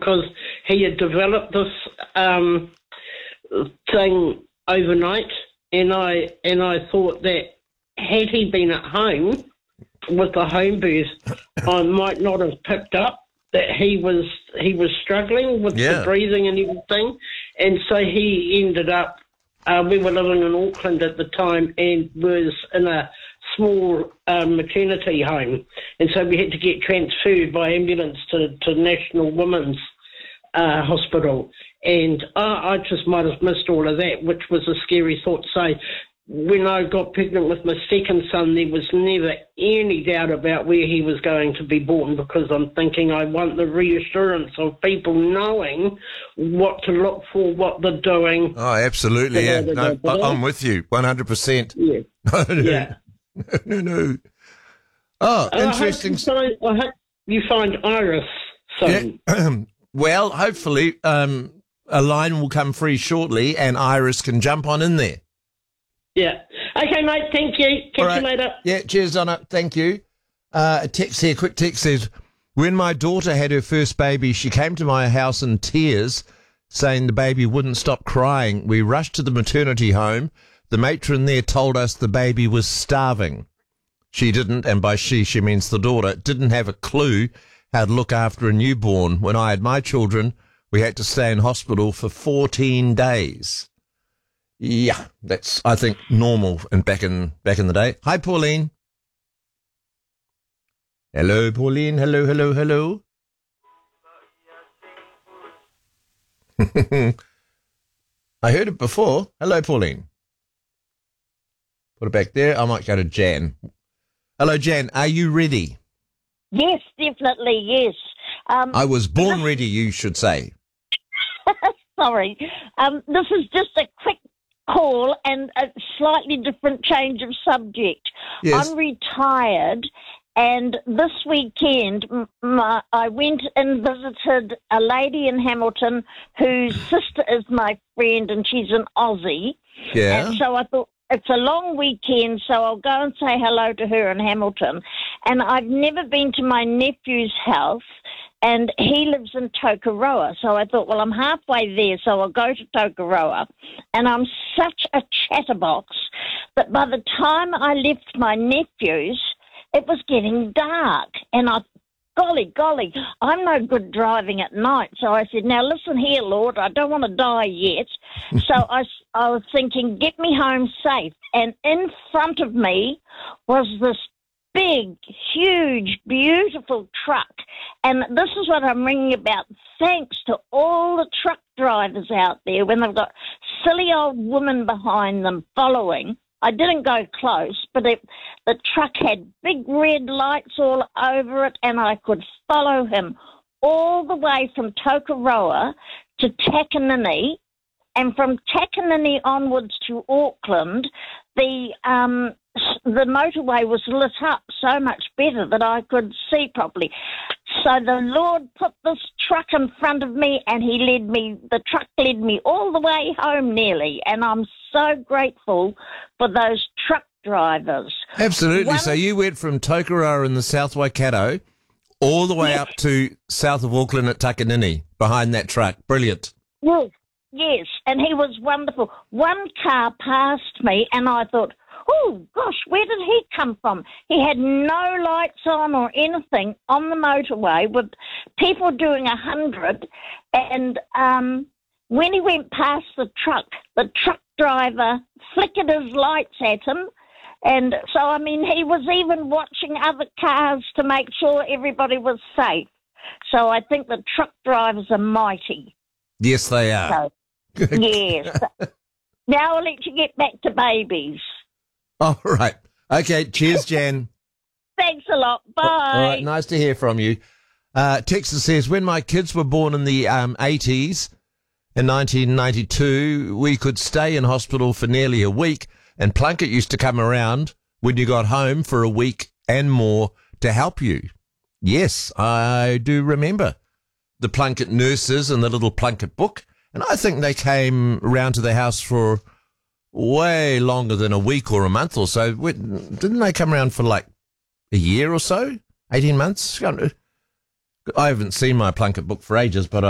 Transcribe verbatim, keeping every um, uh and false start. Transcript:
because he had developed this um, thing overnight, and I and I thought that had he been at home with the home birth, I might not have picked up that he was he was struggling with Yeah. the breathing and everything, and so he ended up. Uh, we were living in Auckland at the time and was in a small um, maternity home, and so we had to get transferred by ambulance to, to National Women's uh, Hospital, and I, I just might have missed all of that, which was a scary thought. So when I got pregnant with my second son, there was never any doubt about where he was going to be born, because I'm thinking I want the reassurance of people knowing what to look for, what they're doing. Oh, absolutely, yeah. No, I- I'm with you, one hundred percent. Yeah. No, no, Yeah. no, no. Oh, interesting. I hope you find, I hope you find Iris soon. Yeah. Well, hopefully um, a line will come free shortly and Iris can jump on in there. Yeah. Okay, mate, thank you. Catch All right. you later. Yeah, cheers, Donna. Thank you. Uh, a text here, quick text says, when my daughter had her first baby, she came to my house in tears, saying the baby wouldn't stop crying. We rushed to the maternity home. The matron there told us the baby was starving. She didn't, and by she, she means the daughter, didn't have a clue how to look after a newborn. When I had my children, we had to stay in hospital for fourteen days. Yeah, that's, I think, normal and back in back in the day. Hi, Pauline. Hello, Pauline. Hello, hello, hello. I heard it before. Hello, Pauline. Put it back there. I might go to Jan. Hello, Jan. Are you ready? Yes, definitely, yes. Um, I was born ready, you should say. sorry. Um, this is just a quick call and a slightly different change of subject. Yes. I'm retired, and this weekend m- my, I went and visited a lady in Hamilton whose sister is my friend, and she's an Aussie. Yeah. And so I thought, it's a long weekend, so I'll go and say hello to her in Hamilton. And I've never been to my nephew's house, and he lives in Tokoroa. So I thought, well, I'm halfway there, so I'll go to Tokoroa. And I'm such a chatterbox that by the time I left my nephew's, it was getting dark. And I golly, golly, I'm no good driving at night. So I said, now listen here, Lord, I don't want to die yet. so I, I was thinking, get me home safe. And in front of me was this big, huge, beautiful truck. And this is what I'm ringing about. Thanks to all the truck drivers out there when they've got silly old women behind them following. I didn't go close, but it, the truck had big red lights all over it, and I could follow him all the way from Tokoroa to Takanini, and from Takanini onwards to Auckland, the um, the motorway was lit up so much better that I could see properly. So the Lord put this truck in front of me, and he led me, the truck led me all the way home nearly, and I'm so grateful for those truck drivers. Absolutely. One- So you went from Tokoroa in the South Waikato all the way Yes. up to south of Auckland at Takanini behind that truck. Brilliant. Yes, yes, and he was wonderful. One car passed me, and I thought, oh, gosh, where did he come from? He had no lights on or anything on the motorway with people doing a hundred, and um, when he went past the truck, the truck driver flickered his lights at him, and so, I mean, he was even watching other cars to make sure everybody was safe. So I think the truck drivers are mighty. Yes, they are. So, yes. Now I'll let you get back to babies. All right. Okay. Cheers, Jan. Thanks a lot. Bye. All right. Nice to hear from you. Uh, Texas says, when my kids were born in the um, eighties, in nineteen ninety-two, we could stay in hospital for nearly a week, and Plunkett used to come around when you got home for a week and more to help you. Yes, I do remember the Plunkett nurses and the little Plunkett book, and I think they came round to the house for way longer than a week or a month or so. Didn't they come around for like a year or so? eighteen months? I haven't seen my Plunkett book for ages, but